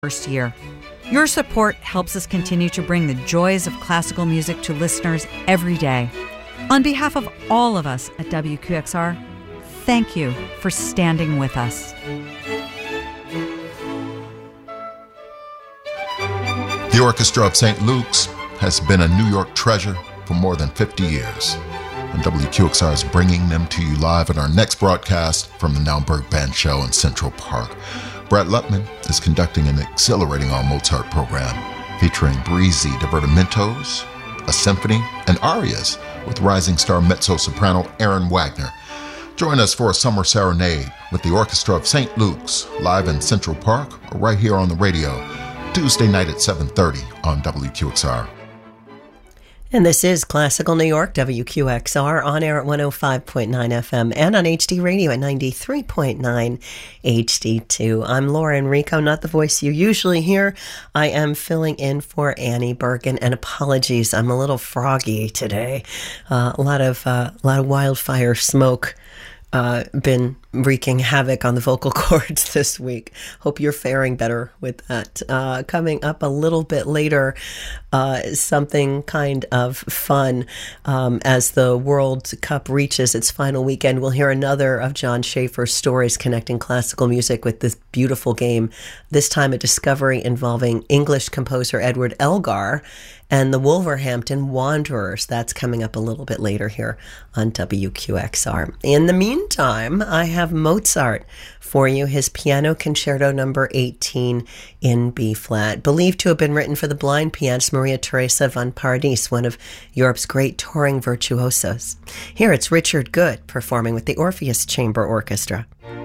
first year. Your support helps us continue to bring the joys of classical music to listeners every day. On behalf of all of us at WQXR, thank you for standing with us. The Orchestra of St. Luke's has been a New York treasure for more than 50 years, and WQXR is bringing them to you live in our next broadcast from the Naumburg Band Show in Central Park. Brett Lutman is conducting an exhilarating all-Mozart program featuring breezy divertimentos, a symphony, and arias with rising star mezzo-soprano Aaron Wagner. Join us for a summer serenade with the Orchestra of St. Luke's live in Central Park or right here on the radio, Tuesday night at 7:30 on WQXR. And this is Classical New York, WQXR, on air at 105.9 FM and on HD Radio at 93.9 HD2. I'm Laura Enrico, not the voice you usually hear. I am filling in for Annie Bergen, and apologies, I'm a little froggy today. A lot of wildfire smoke been wreaking havoc on the vocal cords this week. Hope you're faring better with that. Coming up a little bit later, something kind of fun as the World Cup reaches its final weekend. We'll hear another of John Schaefer's stories connecting classical music with this beautiful game, this time a discovery involving English composer Edward Elgar and the Wolverhampton Wanderers. That's coming up a little bit later here on WQXR. In the meantime, I have Mozart for you, his Piano Concerto number 18 in B-flat, believed to have been written for the blind pianist Maria Teresa von Paradis, one of Europe's great touring virtuosos. Here it's Richard Good performing with the Orpheus Chamber Orchestra.